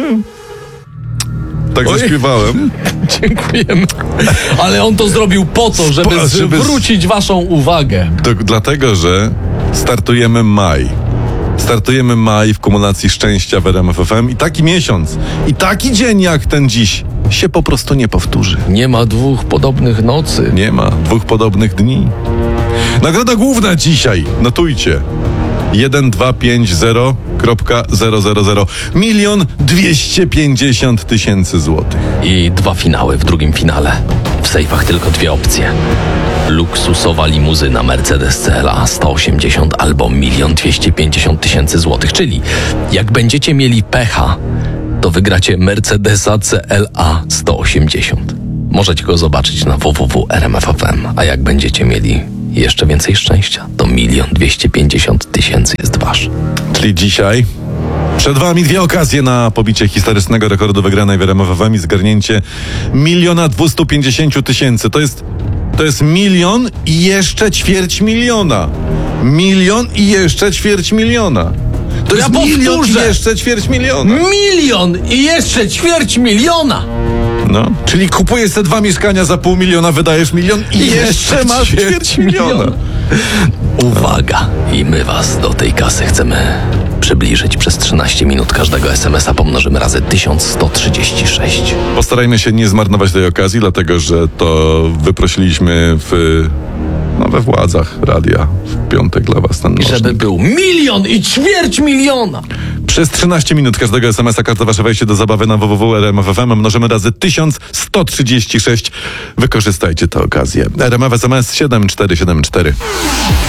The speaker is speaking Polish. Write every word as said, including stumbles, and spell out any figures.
Tak Oj. zaśpiewałem. Dziękujemy. Ale on to zrobił po to, żeby, Po- żeby- zwrócić waszą uwagę. To dlatego, że startujemy maj. Startujemy maj w kumulacji szczęścia w R M F F M i taki miesiąc, i taki dzień jak ten dziś się po prostu nie powtórzy. Nie ma dwóch podobnych nocy. Nie ma dwóch podobnych dni. Nagroda główna dzisiaj, notujcie. jeden dwa pięć zero zero zero zero milion dwieście pięćdziesiąt tysięcy złotych. I dwa finały w drugim finale. W sejfach tylko dwie opcje. Luksusowa limuzyna Mercedes C L A sto osiemdziesiąt albo milion dwieście pięćdziesiąt tysięcy złotych. Czyli jak będziecie mieli pecha, to wygracie Mercedesa C L A sto osiemdziesiąt. Możecie go zobaczyć na w w w kropka r m f f m. A jak będziecie mieli jeszcze więcej szczęścia, to milion dwieście pięćdziesiąt tysięcy jest wasz. Czyli dzisiaj przed wami dwie okazje na pobicie historycznego rekordu wygranej w R M F F M i zgarnięcie miliona dwustu pięćdziesięciu tysięcy. To jest, to jest milion i jeszcze ćwierć miliona. Milion i jeszcze ćwierć miliona. To Ja jest milion i powtórzę. jeszcze ćwierć miliona. Milion i jeszcze ćwierć miliona! No, czyli kupujesz te dwa mieszkania za pół miliona, wydajesz milion i jeszcze masz ćwierć miliona. Uwaga! I my was do tej kasy chcemy przybliżyć. Przez trzynaście minut każdego es em es a pomnożymy razy tysiąc sto trzydzieści sześć. Postarajmy się nie zmarnować tej okazji, dlatego że to wyprosiliśmy w, no, we władzach radia w piątek dla was ten I żeby nośnik. był milion i ćwierć miliona! Przez trzynaście minut każdego es em es a każde wasze wejście do zabawy na w w w kropka r m f f m mnożymy razy tysiąc sto trzydzieści sześć. Wykorzystajcie tę okazję. R M F S M S siedem cztery siedem cztery.